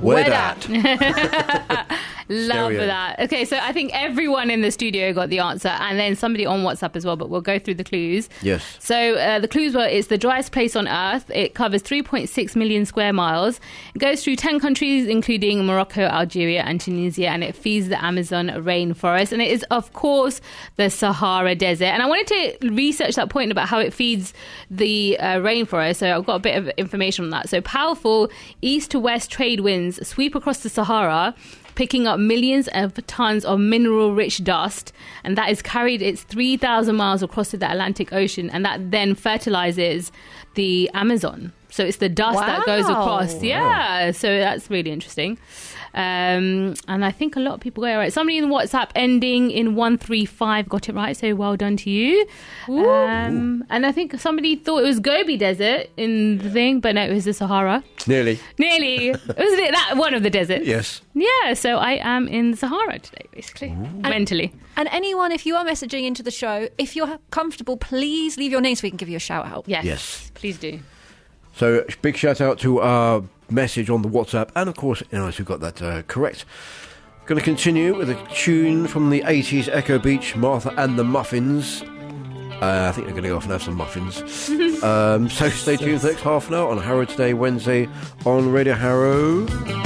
Where dat? Love Stereo. that. Okay, so I think everyone in the studio got the answer, and then somebody on WhatsApp as well, but we'll go through the clues. Yes. So the clues were, it's the driest place on Earth. It covers 3.6 million square miles. It goes through 10 countries, including Morocco, Algeria and Tunisia, and it feeds the Amazon rainforest. And it is, of course, the Sahara Desert. And I wanted to research that point about how it feeds the rainforest, so I've got a bit of information on that. So powerful east to west trade winds sweep across the Sahara, picking up millions of tons of mineral-rich dust, and that is carried, it's 3,000 miles across to the Atlantic Ocean, and that then fertilizes the Amazon. So it's the dust that goes across. Yeah, so that's really interesting. And I think a lot of people got it right. Somebody in WhatsApp ending in 135 got it right, so well done to you. And I think somebody thought it was Gobi Desert in the thing, but no, it was the Sahara. Nearly. Wasn't it that one of the deserts? Yes. Yeah, so I am in the Sahara today, basically, mentally. And anyone, if you are messaging into the show, if you're comfortable, please leave your name so we can give you a shout out. Yes. Please do. So big shout out to our message on the WhatsApp, and of course, who got that correct. Going to continue with a tune from the 80s, Echo Beach, Martha and the Muffins. I think they're going to go off and have some muffins. So stay tuned for the next half an hour on Harrow Today, Wednesday on Radio Harrow.